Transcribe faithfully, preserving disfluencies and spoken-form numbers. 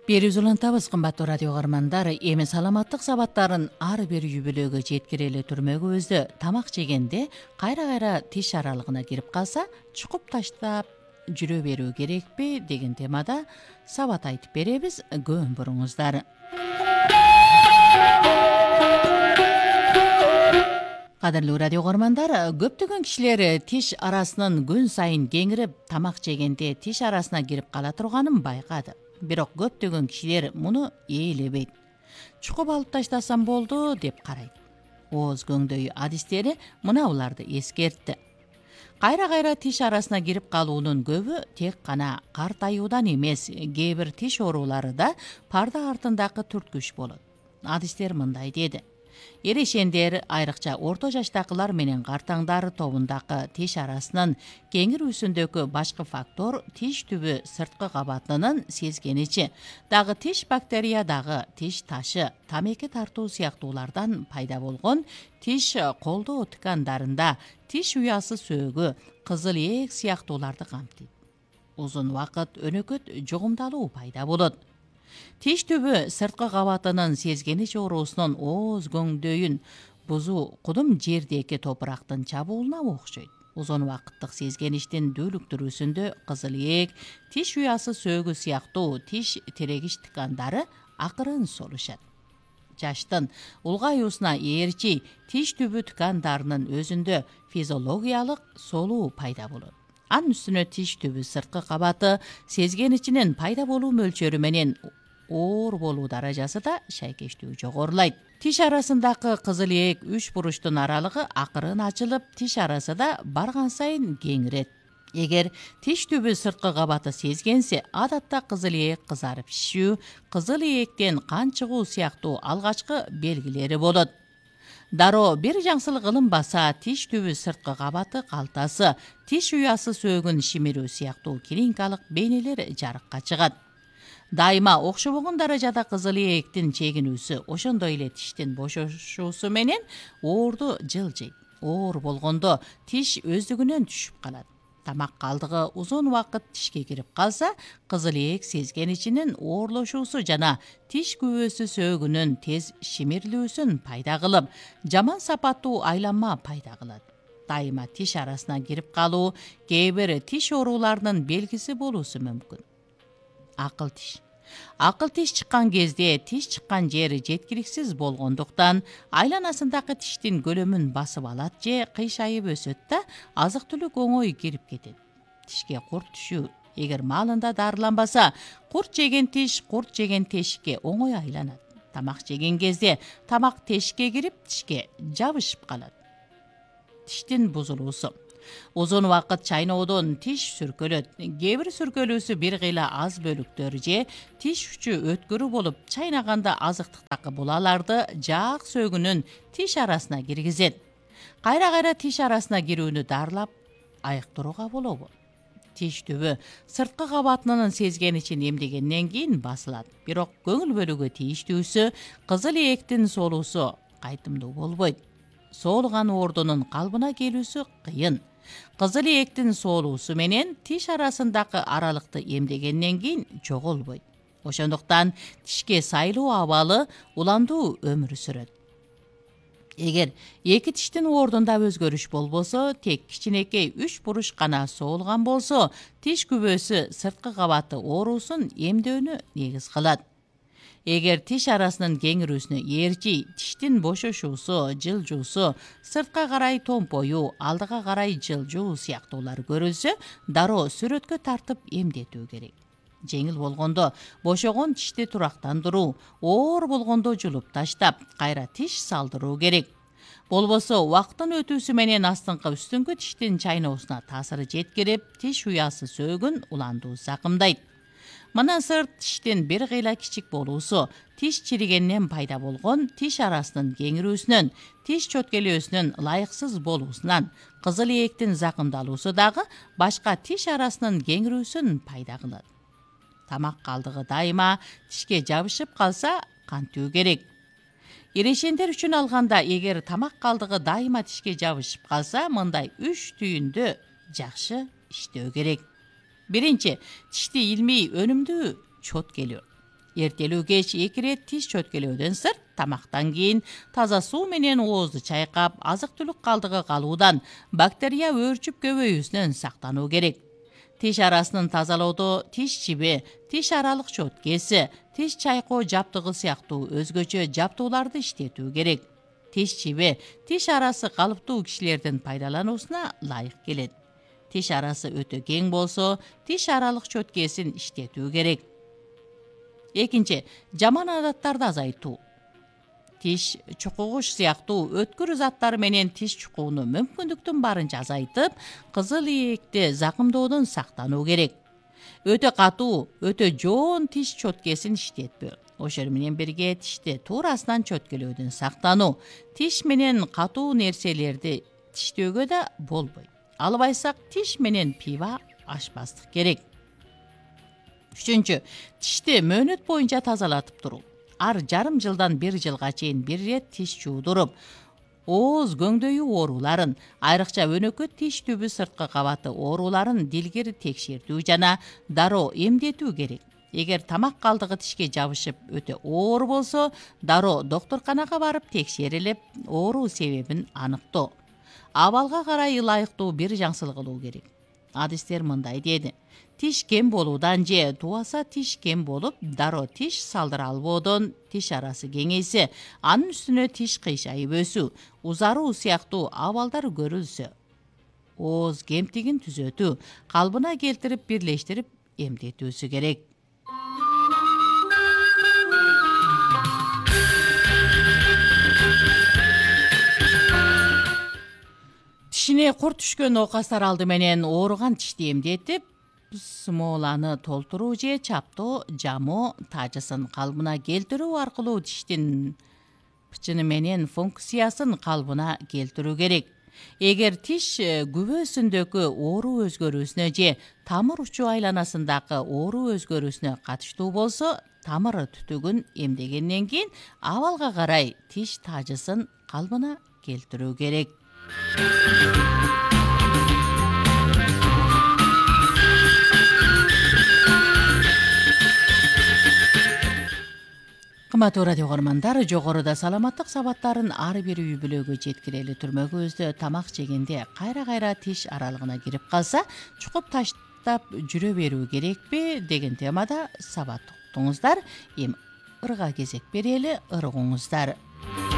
Берүүз улантабыз кымбаттуу радио каармандар, эми саламаттык сабаттарын ар бир үй бүлөгө жеткирели түрмөгү өзү тамак жегенде кайра кайра тиш аралыгына кирип калса чукуп таштап жүрө берүү керекпи деген темада сабат айтып беребиз. Көөн буруңуздар. Кадырлуу радио каармандар, көптөгөн кишилер тиш арасынын күн сайын кеңирип тамак жегенде тиш арасына кирип кала турганын байкады. Бирок көптөгөн кишилер муну ээлебейт. Чукуп алып таштасам болду деп карайт. Ооз көңдөй адистери мына буларды эскертти. Кайра кайра тиш арасына кирип калуунун көбү тек гана картаюудан эмес, кээ бир тиш оорулары да парда артындагы түрткүч болот. Адистер мындай деди: эрешендер, айрыкча орто жаштагылар менен картаңдар тобундагы тиш арасынын кеңирүүсүндөгү башкы фактор тиш түбү сырткы кабатынын сезгеничи, дагы тиш бактерия дагы тиш ташы, тамеки тартуу сыяктуулардан пайда болгон тиш колдоо ткандарында тиш уясы сөөгү, кызыл ээк сыяктууларды камтыйт. Узун убакыт өнөкөт жугумдалуу пайда болот. Тиш түбү сырткы кабатынын сезгенич оорусунун ооз көңдөйүн бузуу кудум жердеги топурактын чабуулуна окшойт. Узун убакыттык сезгеништин дүүлүктүрүүсүндө кызыл ээк, тиш уясы сөөгү сыяктуу тиш тирегич ткандары акырын солушат. Жаштын улгаюусуна ээрчи тиш түбү ткандарынын өзүндө физиологиялык солуу пайда болот. Анын үстүнө тиш түбү сырткы кабаты сезгеничинин пайда болуу мөлчөрү менен оор болуу даражасы да шайкештүү жогорулайт. Тиш арасындагы кызыл ээк үч буруштун аралыгы акырын ачылып, тиш арасы да барган сайын кеңирет. Эгер тиш түбү сырткы кабаты сезгенсе, адатта кызыл ээк кызарып шишүү, кызыл ээктен кан чыгуу сыяктуу алгачкы белгилери болот. Дароо бир жаңсылык ылынбаса, тиш түбү сырткы кабаты калтасы, тиш уясы сөөгүн шимирүү сыяктуу клиникалык бейнелер жарыкка чыгат. Дайыма окшобогон даражада кызыл ээктин чегинүүсү, ошондой эле тиштин бошошуусу менен оорду жылжыйт. Оор болгондо тиш өздүгүнөн түшүп калат. Тамак калдыгы узун убакыт тишке кирип калса, кызыл ээк сезгеничинин оорлошуусу жана тиш күбөсү сөөгүнүн тез шимирлүүсүн пайда кылып, жаман сапаттуу айланма пайда кылат. Дайыма тиш арасына кирип калуу кээ бир тиш ооруларынын белгиси болуусу мүмкүн. Акыл тиш. Акыл тиш чыккан кезде тиш чыккан жери жеткиликсиз болгондуктан айланасындагы тиштин көлөмүн басып алат же кыйшайып өсөт да азык түлүк оңой кирип кетет. Тишке курт түшүү. Эгер маалында дарыланбаса, курт жеген тиш курт жеген тешикке оңой айланат. Тамак жеген кезде тамак тешикке кирип, тишке жабышып калат. Тиштин бузулуусу. Узун убакыт чайноодон тиш сүркөлөт. Кээ бир сүркөлүүсү бир кыйла аз бөлүктөр же тиш учу өткөрүү болуп, чайнаганда азыктыктагы булаларды жаак сөөгүнүн тиш арасына киргизет. Кайра кайра тиш арасына кирүүнү дарылап айыктырууга болобу? Тиш түбү сырткы кабатынын сезгеничин эмдегенден кийин басылат. Бирок көңүл бөлүүгө тийиштүүсү, кызыл ээктин солуусу кайтымдуу болбойт. Соолуган оордунун калыбына келүүсү кыйын. Кызыл ээктин соолуусу менен тиш арасындагы аралыкты эмдегенден кийин жоголбойт. Ошондуктан тишке сайлуу абалы уландуу өмүр сүрөт. Эгер эки тиштин оордунда өзгөрүш болбосо, тек кичинекей үч буруш гана соолган болсо, тиш күбөсү сырткы кабаты оорусун эмдөөнү негиз кылат. Эгер тиш арасынын кеңирүүсүнө ээрчи тиштин бошошуусу, жылжуусу, сыртка карай томпоюу, алдыга карай жылжуу сыяктуулар көрүлсө, дароо сүрөткө тартып эмдетүү керек. Жеңил болгондо бошогон тишти турактандыруу, оор болгондо жулуп таштап, кайра тиш салдыруу керек. Болбосо убакыттын өтүүсү менен астыңкы үстүңкү тиштин чайноосуна таасыры жеткирип, тиш уясы сөөгүн уландуу закымдайт. Мындан сырт тиштин бир кыйла кичик болуусу, тиш чиригеннен пайда болгон тиш арасынын кеңирүүсүнөн, тиш чөткөлөөсүнүн ылайыксыз болуусунан, кызыл ээктин закымдалуусу дагы башка тиш арасынын кеңирүүсүн пайда кылат. Тамак калдыгы дайыма тишке жабышып калса, кантуу керек. Эрешендер үчүн алганда, эгер тамак калдыгы дайыма тишке жабышып калса, мындай үч түйүндө жакшы иштөө керек. Биринчи, тишти илмий өнүмдүү чөткөлөө. Эртелүү кеч эки ирет тиш чөткөлөөдөн сырт тамактан кийин таза суу менен оозду чайкап, азык түлүк калдыгы калуудан бактерия өөрчүп көбөйүүсүнөн сактануу керек. Тиш арасынын тазалоодо тиш чиби, тиш аралык чөткөсү, тиш чайкоо жаптыгы сыяктуу өзгөчө жаптууларды иштетүү керек. Тиш чиби тиш арасы калыптуу кишилердин пайдалануусуна ылайык келет. Тиш арасы өтө кең болсо, тиш аралык чөткөсүн иштетүү керек. Экинчи, жаман адаттарды азайтуу. Тиш чукугуш сыяктуу өткүр заттар менен тиш чукууну мүмкүндүктүн барынча азайтып, кызыл ийекти закымдоодон сактануу керек. Өтө катуу, өтө жоон тиш чөткөсүн иштетпөө. Ошол менен бирге тишти туурасынан чөткөлөөдөн сактануу. Тиш менен катуу нерселерди тиштөөгө да болбойт. Албайсак тиш менен пиво ашпастык керек. Үчүнчү, тишти мөөнөт боюнча тазалатып туруу. Ар жарым жылдан бир жылга чейин бир ирет тиш жуудуруп, ооз көңдөйү ооруларын, айрыкча өнөкөт тиш түбү сырткы кабаты ооруларын дилгир текшертүү жана дароо эмдетүү керек. Эгер тамак калдыгы тишке жабышып өтө оор болсо, дароо доктурканага барып текшерилип, ооруу себебин аныктоо. Абалга карай ылайыктуу бир жаңсыл кылуу керек. Адистер мындай деди: тиш кем болуудан же тубаса тиш кем болуп, дароо тиш салдыра албоодон тиш арасы кеңейсе, анын үстүнө тиш кыйшайып өсүү, узаруу сыяктуу абалдар көрүлсө, ооз кемтигин түзөтүү, калбына келтирип бирлештирип эмдетүүсү керек. Тишине курт түшкөн оокастар алды менен ооруган тишти эмдетип, смоланы толтуруу же чаптоо, жамоо тажысын калбына келтирүү аркылуу тиштин бычыны менен функциясын калбына келтирүү керек. Эгер тиш күбөсүндөгү оору өзгөрүүсүнө же тамыр учу айланасындагы оору өзгөрүүсүнө катыштуу болсо, тамыр түтүгүн эмдегенден кийин абалга карай тиш тажысын калбына келтирүү керек. Кымбаттуу радио көрөрмандар, жогоруда саламаттык сабаттарын ар бир үй бүлөгө жеткирели түрмөгүбүздө тамак жегенде кайра-кайра тиш аралыгына кирип калса, чукуп таштап жүрө берүү керекпи деген темада сабат уктуңуздар. Эми ырга кезек берели, ыргыңыздар.